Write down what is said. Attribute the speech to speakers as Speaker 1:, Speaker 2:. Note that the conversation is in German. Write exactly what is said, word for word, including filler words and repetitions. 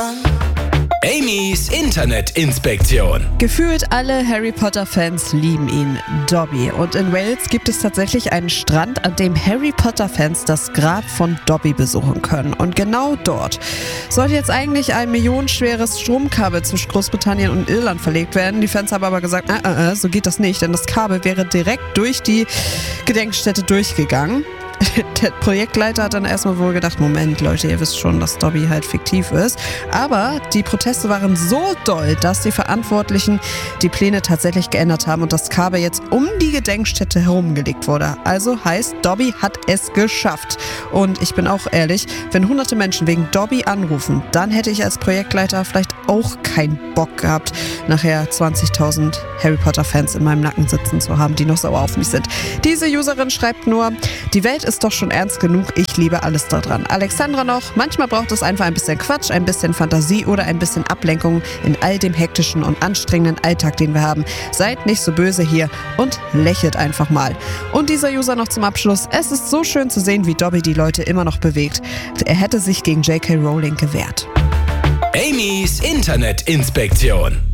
Speaker 1: Amy's Internetinspektion.
Speaker 2: Gefühlt alle Harry Potter-Fans lieben ihn, Dobby. Und in Wales gibt es tatsächlich einen Strand, an dem Harry Potter-Fans das Grab von Dobby besuchen können. Und genau dort sollte jetzt eigentlich ein millionenschweres Stromkabel zwischen Großbritannien und Irland verlegt werden. Die Fans haben aber gesagt, äh, äh, äh, so geht das nicht, denn das Kabel wäre direkt durch die Gedenkstätte durchgegangen. Der Projektleiter hat dann erstmal wohl gedacht, Moment Leute, ihr wisst schon, dass Dobby halt fiktiv ist. Aber die Proteste waren so doll, dass die Verantwortlichen die Pläne tatsächlich geändert haben und das Kabel jetzt um die Gedenkstätte herumgelegt wurde. Also heißt, Dobby hat es geschafft. Und ich bin auch ehrlich, wenn hunderte Menschen wegen Dobby anrufen, dann hätte ich als Projektleiter vielleicht auch keinen Bock gehabt, nachher zwanzigtausend Harry Potter-Fans in meinem Nacken sitzen zu haben, die noch sauer auf mich sind. Diese Userin schreibt nur, die Welt ist doch schon ernst genug, ich liebe alles daran. Alexandra noch, manchmal braucht es einfach ein bisschen Quatsch, ein bisschen Fantasie oder ein bisschen Ablenkung in all dem hektischen und anstrengenden Alltag, den wir haben. Seid nicht so böse hier und lächelt einfach mal. Und dieser User noch zum Abschluss, es ist so schön zu sehen, wie Dobby die Leute immer noch bewegt. Er hätte sich gegen J K Rowling gewehrt.
Speaker 1: Amy's Internetinspektion.